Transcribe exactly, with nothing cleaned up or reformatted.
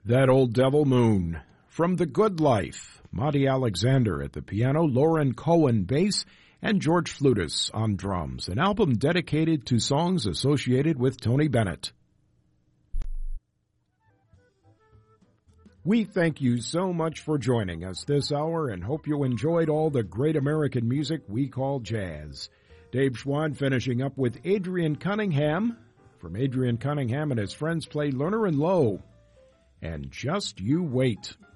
That Old Devil Moon. From The Good Life, Monty Alexander at the piano, Lauren Cohen bass, and George Flutis on drums. An album dedicated to songs associated with Tony Bennett. We thank you so much for joining us this hour and hope you enjoyed all the great American music we call jazz. Dave Schwan finishing up with Adrian Cunningham. From Adrian Cunningham and his friends play Lerner and Lowe. And Just You Wait.